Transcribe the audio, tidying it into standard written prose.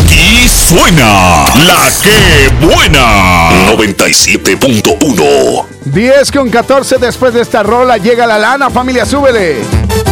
Aquí suena La Que Buena 97.1. 10 con 14 después de esta rola llega la lana, familia, súbele.